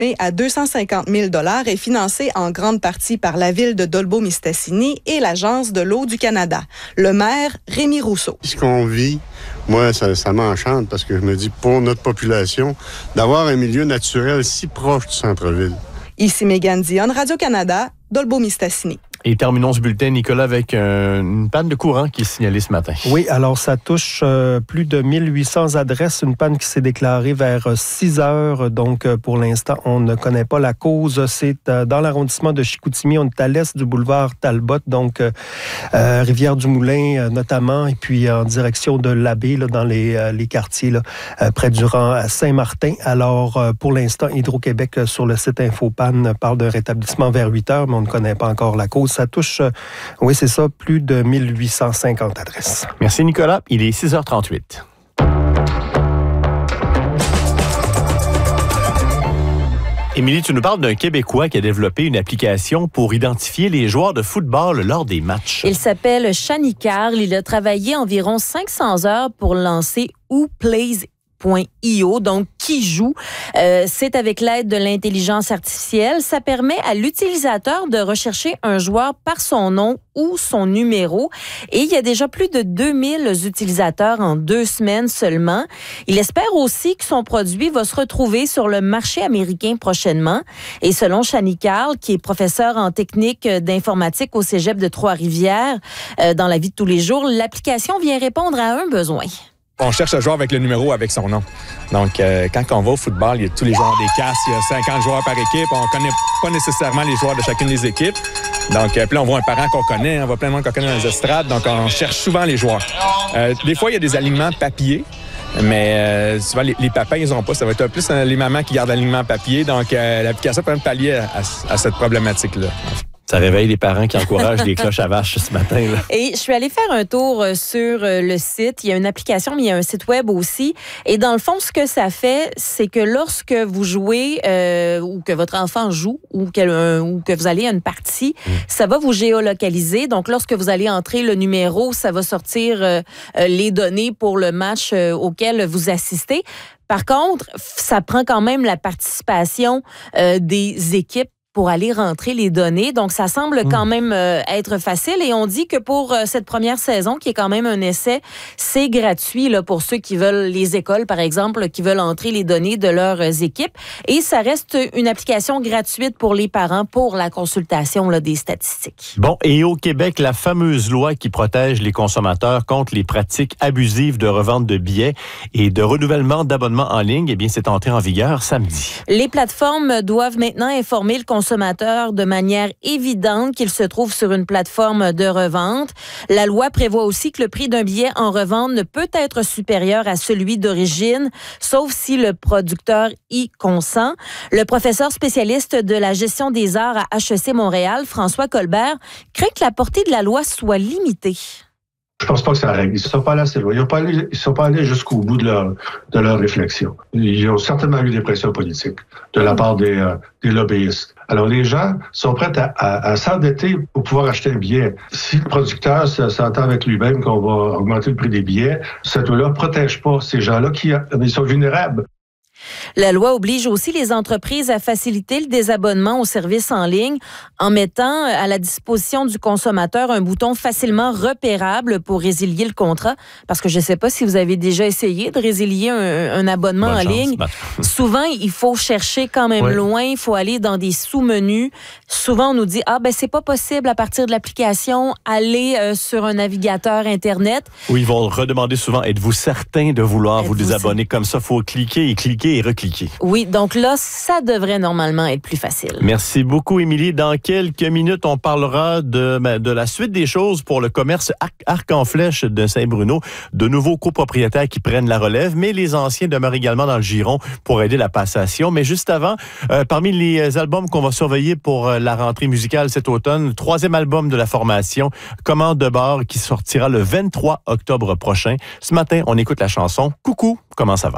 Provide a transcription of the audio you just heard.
à 250 000 $ est financé en grande partie par la ville de Dolbeau-Mistassini et l'Agence de l'eau du Canada. Le maire, Rémi Rousseau. Ce qu'on vit, moi, ça m'enchante parce que je me dis, pour notre population, d'avoir un milieu naturel si proche du centre-ville. Ici Mégane Dionne, Radio-Canada, Dolbeau-Mistassini. Et terminons ce bulletin, Nicolas, avec une panne de courant qui est signalée ce matin. Oui, alors ça touche plus de 1800 adresses. Une panne qui s'est déclarée vers 6 heures. Donc, pour l'instant, on ne connaît pas la cause. C'est dans l'arrondissement de Chicoutimi. On est à l'est du boulevard Talbot, donc Rivière-du-Moulin notamment, et puis en direction de l'Abbé, là, dans les quartiers là, près du rang à Saint-Martin. Alors, pour l'instant, Hydro-Québec, sur le site Infopan, parle d'un rétablissement vers 8 heures, mais on ne connaît pas encore la cause. Ça touche, oui, c'est ça, plus de 1850 adresses. Merci, Nicolas. Il est 6h38. Émilie, tu nous parles d'un Québécois qui a développé une application pour identifier les joueurs de football lors des matchs. Il s'appelle Shani Carl. Il a travaillé environ 500 heures pour lancer WhoPlays.io, donc qui joue. C'est avec l'aide de l'intelligence artificielle. Ça permet à l'utilisateur de rechercher un joueur par son nom ou son numéro. Et il y a déjà plus de 2000 utilisateurs en 2 semaines seulement. Il espère aussi que son produit va se retrouver sur le marché américain prochainement. Et selon Shani Carl, qui est professeur en technique d'informatique au Cégep de Trois-Rivières, dans la vie de tous les jours, l'application vient répondre à un besoin. On cherche le joueur avec le numéro, avec son nom. Donc, quand on va au football, il y a tous les joueurs des casques, il y a 50 joueurs par équipe. On ne connaît pas nécessairement les joueurs de chacune des équipes. Donc, puis là, on voit un parent qu'on connaît, on voit plein de monde qu'on connaît dans les estrades. Donc, on cherche souvent les joueurs. Des fois, il y a des alignements papier, mais souvent, les papas, ils n'ont pas. Ça va être plus les mamans qui gardent l'alignement papier. Donc, l'application peut même pallier à cette problématique-là. Ça réveille les parents qui encouragent les cloches à vache ce matin. Là. Et je suis allée faire un tour sur le site. Il y a une application, mais il y a un site web aussi. Et dans le fond, ce que ça fait, c'est que lorsque vous jouez ou que votre enfant joue ou que vous allez à une partie, ça va vous géolocaliser. Donc, lorsque vous allez entrer le numéro, ça va sortir les données pour le match auquel vous assistez. Par contre, ça prend quand même la participation des équipes pour aller rentrer les données. Donc, ça semble quand même être facile. Et on dit que pour cette première saison, qui est quand même un essai, c'est gratuit là, pour ceux qui veulent, les écoles, par exemple, qui veulent entrer les données de leurs équipes. Et ça reste une application gratuite pour les parents pour la consultation là, des statistiques. Bon, et au Québec, la fameuse loi qui protège les consommateurs contre les pratiques abusives de revente de billets et de renouvellement d'abonnements en ligne, eh bien, c'est entré en vigueur samedi. Les plateformes doivent maintenant informer le consommateur de manière évidente qu'il se trouve sur une plateforme de revente. La loi prévoit aussi que le prix d'un billet en revente ne peut être supérieur à celui d'origine, sauf si le producteur y consent. Le professeur spécialiste de la gestion des arts à HEC Montréal, François Colbert, craint que la portée de la loi soit limitée. Je pense pas que ça règle. Ils ne sont pas allés assez loin. Ils sont pas allés jusqu'au bout de leur réflexion. Ils ont certainement eu des pressions politiques de la part des lobbyistes. Alors, les gens sont prêts à s'endetter pour pouvoir acheter un billet. Si le producteur s'entend avec lui-même qu'on va augmenter le prix des billets, cette loi ne protège pas ces gens-là ils sont vulnérables. La loi oblige aussi les entreprises à faciliter le désabonnement aux services en ligne en mettant à la disposition du consommateur un bouton facilement repérable pour résilier le contrat. Parce que je ne sais pas si vous avez déjà essayé de résilier un abonnement en ligne. Souvent, il faut chercher quand même loin, il faut aller dans des sous-menus. Souvent, on nous dit « c'est pas possible à partir de l'application, aller sur un navigateur Internet. » Oui, ils vont redemander souvent « Êtes-vous certain de vouloir vous désabonner? » Comme ça, il faut cliquer et recliquer. Oui, donc là, ça devrait normalement être plus facile. Merci beaucoup, Émilie. Dans quelques minutes, on parlera de la suite des choses pour le commerce Arc en Flèche de Saint-Bruno. De nouveaux copropriétaires qui prennent la relève, mais les anciens demeurent également dans le giron pour aider la passation. Mais juste avant, parmi les albums qu'on va surveiller pour la rentrée musicale cet automne, le 3e album de la formation, Commande de bord, qui sortira le 23 octobre prochain. Ce matin, on écoute la chanson « Coucou, comment ça va ?»